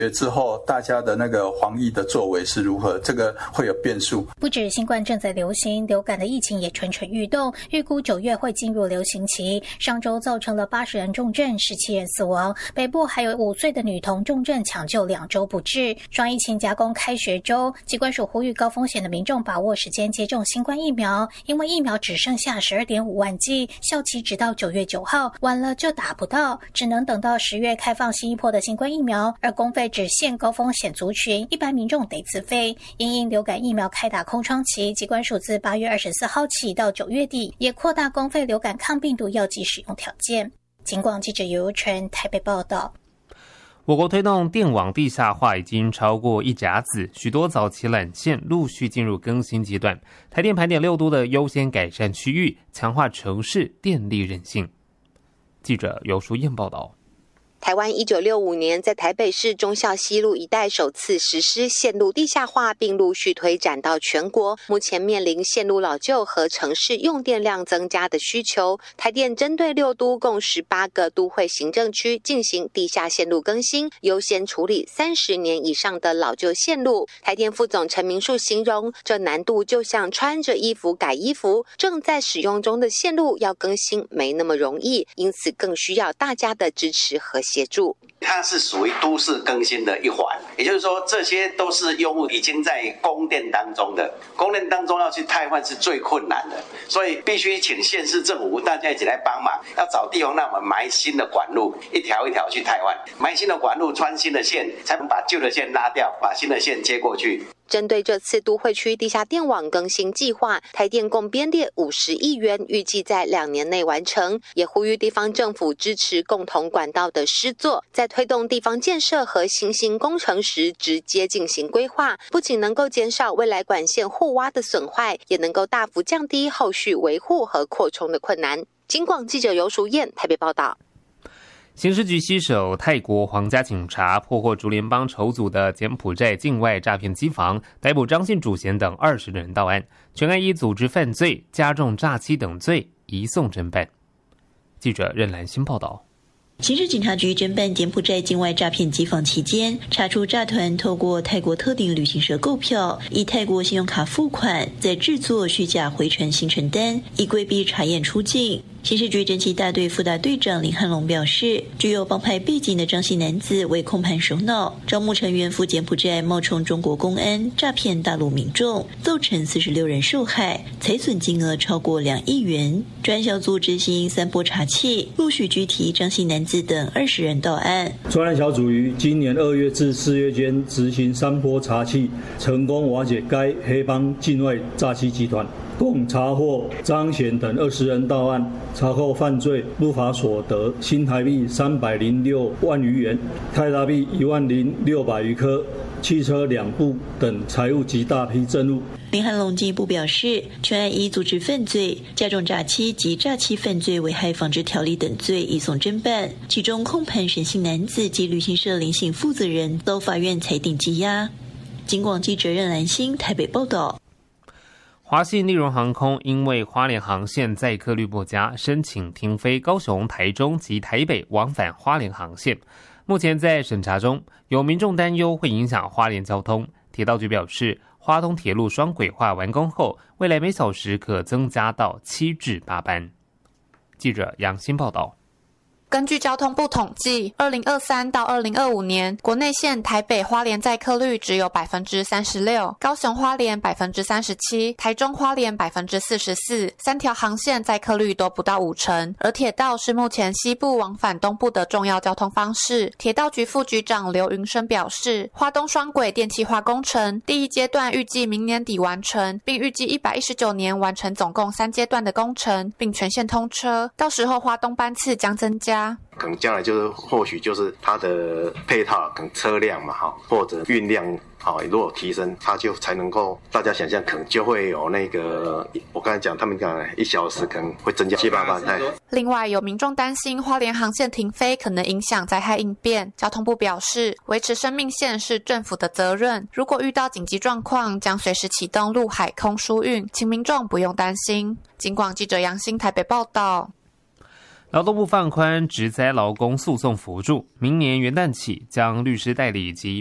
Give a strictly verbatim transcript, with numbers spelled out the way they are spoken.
之后大家的那个防疫的作为是如何，这个会有变数。 不止新冠正在流行，流感的疫情也蠢蠢欲动，预估九月会进入流行期。上周造成了八十人重症，十七人死亡，北部还有五岁的女童重症抢救两周不治。双疫情夹攻开学周，疾管署呼吁高风险的民众把握时间接种新冠疫苗，因为疫苗只剩下 十二点五万剂，效期直到九月九号，晚了就打不到，只能等到十月开放新一波的新冠疫苗，而公费只限高风险族群，一般民众得自费。因应流感疫苗开打空窗期，疾管署自八月二十四号起到九月底，也扩大公费流感抗病毒药剂使用条件。警广记者尤尤纯台北报道。 我国推动电网地下化已经超过一甲子，许多早期缆线陆续进入更新阶段。台电盘点六都的优先改善区域，强化城市电力韧性。记者尤淑燕报道。 台湾一九六五年在台北市忠孝西路一带首次实施线路地下化，并陆续推展到全国。目前面临线路老旧和城市用电量增加的需求，台电针对六都共十八个都会行政区进行地下线路更新，优先处理三十年以上的老旧线路。台电副总陈明树形容，这难度就像穿着衣服改衣服，正在使用中的线路要更新没那么容易，因此更需要大家的支持和协助。 它是属于都市更新的一环，也就是说这些都是用户已经在供电当中的，供电当中要去汰换是最困难的，所以必须请县市政府大家一起来帮忙，要找地方让我们埋新的管路，一条一条去汰换，埋新的管路，穿新的线，才能把旧的线拉掉，把新的线接过去。 针对这次都会区地下电网更新计划，台电共编列五十亿元，预计在两年内完成，也呼吁地方政府支持共同管道的施作，在推动地方建设和新兴工程时直接进行规划，不仅能够减少未来管线互挖的损坏，也能够大幅降低后续维护和扩充的困难。警广记者尤淑燕台北报道。 刑事局携手泰国皇家警察破获竹联帮筹组的柬埔寨境外诈骗机房，逮捕张姓主嫌等二十人到案，全案依组织犯罪、加重诈欺等罪移送侦办。记者任兰新报道。 刑事警察局侦办柬埔寨境外诈骗机房期间，查出诈团透过泰国特定旅行社购票，以泰国信用卡付款，再制作虚假回程行程单，以规避查验出境。刑事局侦缉大队副大队长林汉龙表示，具有帮派背景的张姓男子为控盘首脑，招募成员赴柬埔寨冒充中国公安诈骗大陆民众，造成四十六人受害，财损金额超过两亿元。专案小组执行三波查缉，陆续拘提张姓男子等二十人到案。 专案小组于今年二月至四月间执行三波查缉，成功瓦解该黑帮境外诈欺集团，共查获张显等二十人到案，查扣犯罪不法所得新台币三百零六万余元，泰达币一万零六百余颗，汽车两部等财物及大批证物。 林汉龙进一步表示，全案以组织犯罪、加重诈欺及诈欺犯罪危害防治条例等罪移送侦办，其中控盘沈姓男子及旅行社林姓负责人遭法院裁定羁押。警广记者任兰心台北报道。 华信立荣航空因为花莲航线载客率不佳，申请停飞高雄、台中及台北往返花莲航线，目前在审查中，有民众担忧会影响花莲交通。铁道局表示，花东铁路双轨化完工后，未来每小时可增加到七至八班。记者杨新报道。 根据交通部统计，二零二三到二零二五年，国内线台北花莲载客率只有百分之三十六，高雄花莲百分之三十七，台中花莲百分之四十四，三条航线载客率都不到五成。而铁道是目前西部往返东部的重要交通方式。铁道局副局长刘云生表示，花东双轨电气化工程第一阶段预计明年底完成，并预计一百一十九年完成总共三阶段的工程，并全线通车。到时候花东班次将增加。 可能将来就是或许就是它的配套，可能车辆嘛哈，或者运量好，如果提升，它就才能够大家想象，可能就会有那个我刚才讲，他们讲一小时可能会增加七八班。 另外，有民众担心花莲航线停飞可能影响灾害应变，交通部表示，维持生命线是政府的责任，如果遇到紧急状况，将随时启动陆海空疏运，请民众不用担心。警广记者杨新台北报道。 劳动部放宽职灾劳工诉讼辅助，明年元旦起将律师代理及